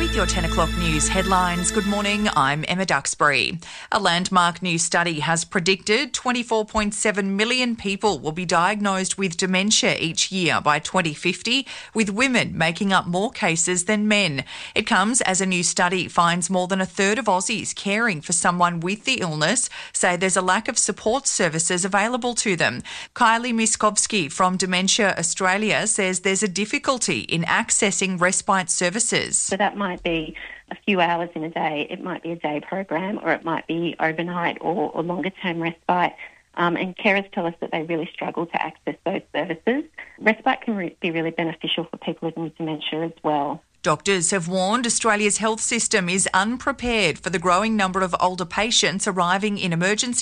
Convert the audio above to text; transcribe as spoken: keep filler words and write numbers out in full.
with your ten o'clock news headlines. Good morning, I'm Emma Duxbury. A landmark new study has predicted twenty-four point seven million people will be diagnosed with dementia each year by twenty fifty, with women making up more cases than men. It comes as a new study finds more than a third of Aussies caring for someone with the illness say there's a lack of support services available to them. Kylie Miskovsky from Dementia Australia says there's a difficulty in accessing respite services. So that might be a few hours in a day, it might be a day program, or it might be overnight or, or longer term respite. Um, and carers tell us that they really struggle to access those services. Respite can re- be really beneficial for people living with dementia as well. Doctors have warned Australia's health system is unprepared for the growing number of older patients arriving in emergency